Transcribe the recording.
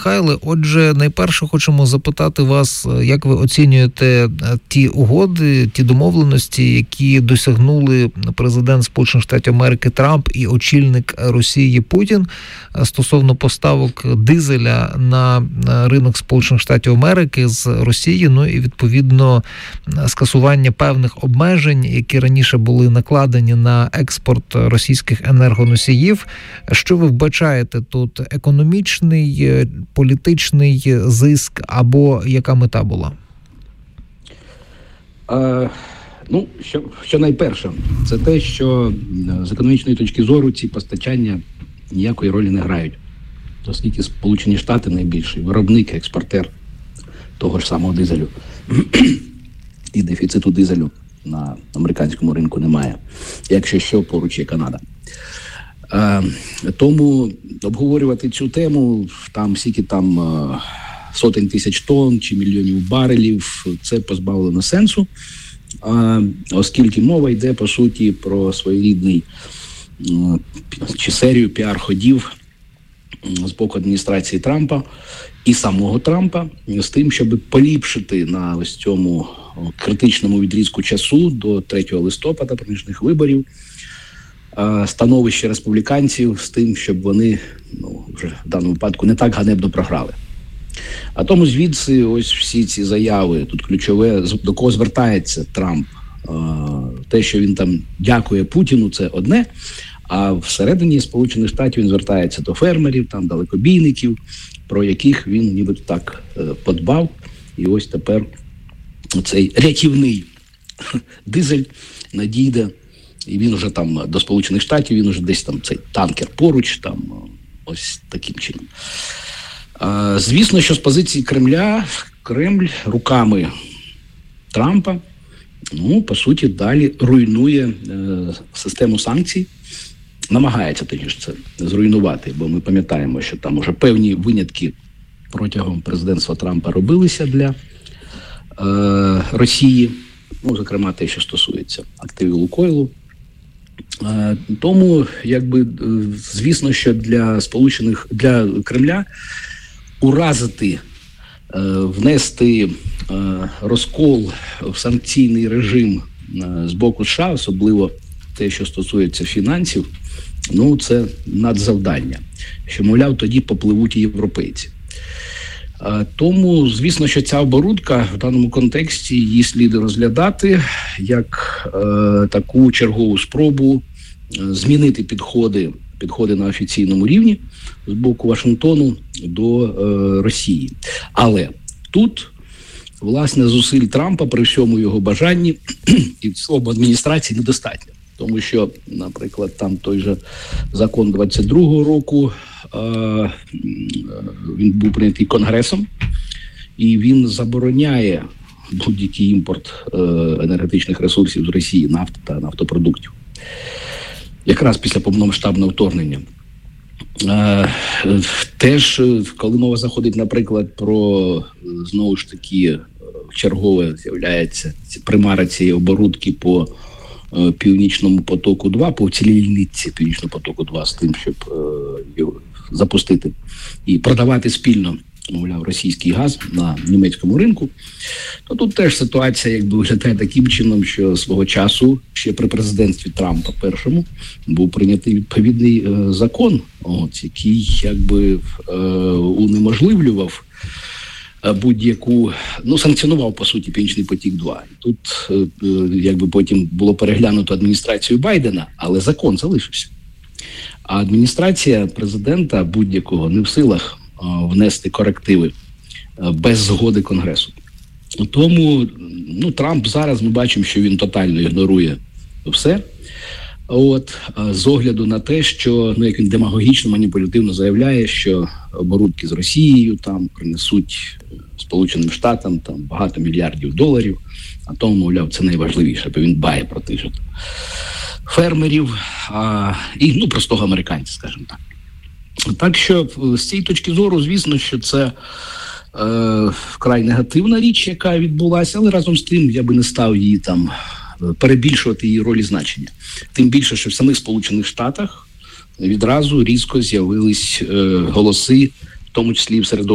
Михайле. Отже, найперше хочемо запитати вас, як ви оцінюєте ті угоди, ті домовленості, які досягнули президент Сполучених Штатів Америки Трамп і очільник Росії Путін стосовно поставок дизеля на ринок Сполучених Штатів Америки з Росії, ну і відповідно скасування певних обмежень, які раніше були накладені на експорт російських енергоносіїв. Що ви вбачаєте тут? Економічний, політичний зиск або яка мета була? Що найперше, це те, що з економічної точки зору ці постачання ніякої ролі не грають. Оскільки Сполучені Штати найбільший виробник, експортер того ж самого дизелю. І дефіциту дизелю на американському ринку немає. Якщо що, поруч є Канада. Тому обговорювати цю тему, там скільки там сотень тисяч тонн чи мільйонів барелів, це позбавлено сенсу, оскільки мова йде, по суті, про своєрідний чи серію піар-ходів з боку адміністрації Трампа і самого Трампа з тим, щоб поліпшити на ось цьому критичному відрізку часу до 3 листопада проміжних виборів становище республіканців з тим, щоб вони вже в даному випадку не так ганебно програли. А тому звідси ось всі ці заяви, тут ключове, до кого звертається Трамп. Те, що він там дякує Путіну, це одне, а всередині Сполучених Штатів він звертається до фермерів, там далекобійників, про яких він нібито так подбав. І ось тепер цей рятівний дизель надійде. І він уже там до Сполучених Штатів, він уже десь там цей танкер поруч, там ось таким чином. Звісно, що з позиції Кремля, Кремль руками Трампа, по суті, далі руйнує систему санкцій, намагається тоді ж це зруйнувати, бо ми пам'ятаємо, що там уже певні винятки протягом президентства Трампа робилися для Росії, зокрема те, що стосується активів Лукойлу. Тому, звісно, що для Кремля уразити, внести розкол в санкційний режим з боку США, особливо те, що стосується фінансів, це надзавдання, що, мовляв, тоді попливуть і європейці. Тому, звісно, що ця оборудка в даному контексті її слід розглядати як таку чергову спробу змінити підходи на офіційному рівні з боку Вашингтону до Росії. Але тут, власне, зусиль Трампа при всьому його бажанні і в цілому адміністрації недостатньо. Тому що, наприклад, там той же закон 22-го року, він був прийнятий Конгресом, і він забороняє будь-який імпорт енергетичних ресурсів з Росії, нафти та нафтопродуктів. Якраз після повномасштабного вторгнення. Теж, коли мова заходить, наприклад, про, знову ж таки, чергове з'являється примара цієї оборудки по Північному потоку-2, по цілій нитці Північного потоку-2 з тим, щоб його запустити і продавати спільно, мовляв, російський газ на німецькому ринку, то тут теж ситуація виглядає таким чином, що свого часу, ще при президентстві Трампа першому, був прийнятий відповідний закон, який унеможливлював будь-яку, санкціонував, по суті, Північний потік-2. Тут, потім було переглянуто адміністрацією Байдена, але закон залишився. А адміністрація президента будь-якого не в силах внести корективи без згоди Конгресу. Тому, Трамп зараз, ми бачимо, що він тотально ігнорує все. З огляду на те, що, як він демагогічно, маніпулятивно заявляє, що оборудки з Росією там принесуть Сполученим Штатам там багато мільярдів доларів, а тому, мовляв, це найважливіше, бо він дбає про тих же фермерів і простого американця, скажімо так. Так що з цієї точки зору, звісно, що це вкрай негативна річ, яка відбулася, але разом з тим я би не став її там перебільшувати її роль і значення. Тим більше, що в самих Сполучених Штатах відразу різко з'явились голоси, в тому числі і в середовищі